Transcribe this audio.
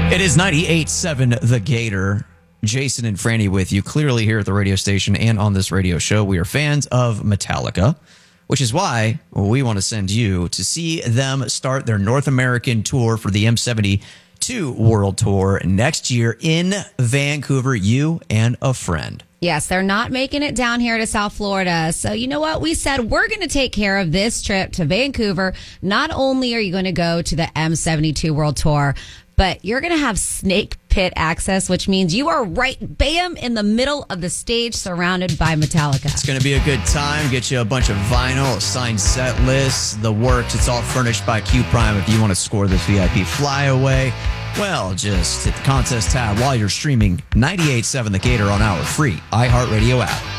It is 98.7 The Gator. Jason and Franny with you, clearly here at the radio station and on this radio show. We are fans of Metallica, which is why we want to send you to see them start their North American tour for the M72 World Tour next year in Vancouver, you and a friend. Yes, they're not making it down here to South Florida. So you know what? We said we're going to take care of this trip to Vancouver. Not only are you going to go to the M72 World Tour, but you're going to have snake pit access, which means you are right bam in the middle of the stage surrounded by Metallica. It's going to be a good time. Get you a bunch of vinyl, a signed set list, the works. It's all furnished by Q Prime if you want to score this VIP flyaway. Well, just hit the contest tab while you're streaming 98.7 The Gator on our free iHeartRadio app.